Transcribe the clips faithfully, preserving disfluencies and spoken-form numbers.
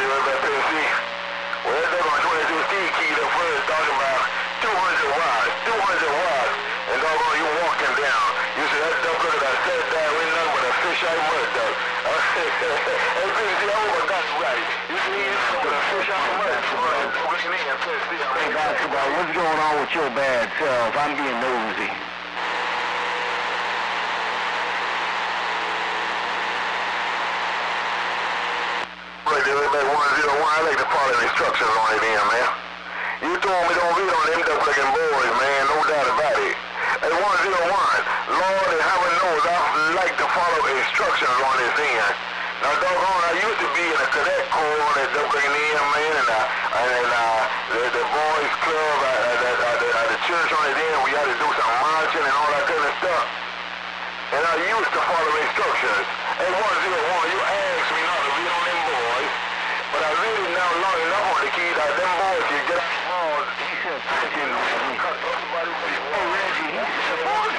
right back there, see? Well, that doggone twenty-two Steve keyed up first talking about two hundred watts, two hundred watts, and doggone you walking down. You said that duck look at that said that ain't nothing but a fish I mud duck. Hey, P C, I hope I got it right. You see, it's but a fish I mud. Hey, Basketball, what's going on with your bad self? I'm being nosy. Right there, right back one zero one. I like to follow the instructions on it then, man. You told me don't read on them duck-looking boys, man. No doubt about it. Hey, one zero one. Lord and heaven knows I like to follow instructions on this end. Now, doggone, I used to be in a cadet corps on that duck-looking end, man, and, uh, and uh, the, the boys club at, at, at, at, the, at the church on it end, we had to do some marching and all that kind of stuff. And I used to follow instructions. Hey, one zero one, you asked me not to read on them boys, but I read it now long enough on the key that them boys can get small. He said, fucking Reggie. Hey, Reggie, he said, boys,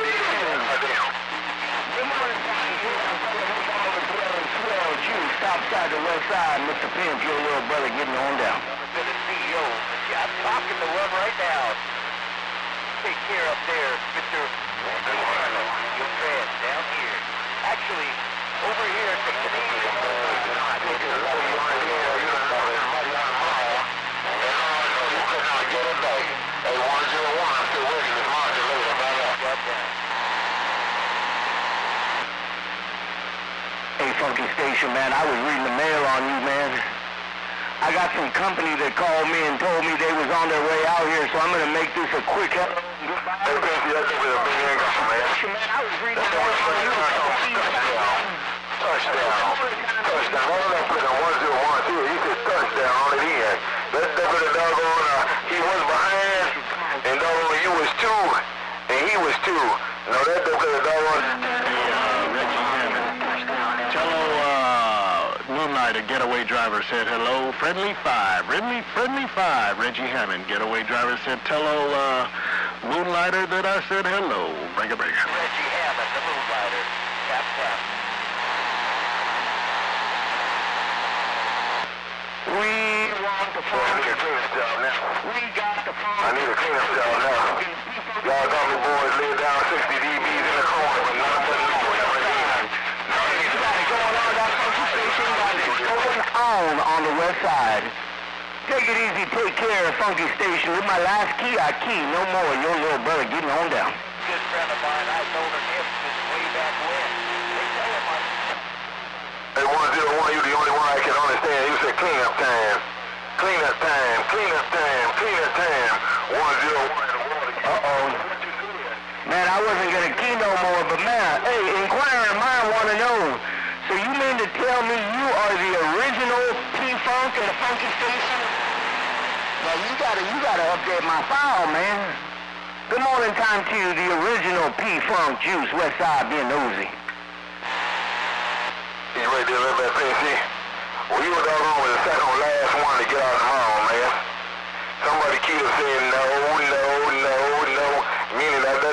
outside the west side, Mister Pimp, your little brother getting on down. To the C E O, I'm talking to one right now. Take care up there, Mister Your friend down here. Actually, over here at the Canadian. I think it's over here. Get it back. Hey, one zero one, I'm still working this modulator. Got that. Hey, Funky Station, man, I was reading the mail on you, man. I got some company that called me and told me they was on their way out here, so I'm going to make this a quick help. Hey, Benji, that's a bit of big income, man. Man, I was reading the mail on you. Touchdown. Touchdown. All that put on one zero one two, he said touchdown on it in. That put a doggone, uh, he was behind, and doggone, you was two, and he was two. No, that put a doggone. The getaway driver said hello, friendly five, friendly, friendly five. Reggie Hammond, getaway driver said hello, uh, Moonlighter that I said hello. Bring it, bring it. Reggie Hammond, the Moonlighter. Tap, tap. We want the phone. I need a cleanup job now. We got the phone. I need a cleanup job now. Y'all got me boys laid down sixty D Bs in the corner, but none of them know what I'm doing. On on the west side. Take it easy, take care of Funky Station. With my last key, I key. No more. Your little brother getting on down. Good friend of mine, I told her him since way back when. They tell him I... Hey, one zero one, you the only one I can understand. You said cleanup time. Cleanup time, cleanup time, cleanup time. one zero one in the water. Uh-oh. Man, I wasn't going to key no more, but man, hey, inquiring mind want to know. So you mean to tell me you are the original P-Funk and the Funky Station? Well, you gotta, you gotta update my file, man. Good morning time to you, the original P-Funk Juice, West Side, being nosy. You right there, right back there, see? Well, you were doggone with the second last one to get out tomorrow, man. Somebody keep saying no, no,